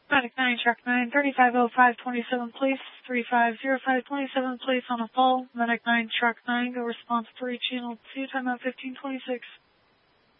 Medic 9, Truck 9, 350527, police, 350527, police on a pole. Medic 9, Truck 9, go response 3, channel 2, timeout 1526.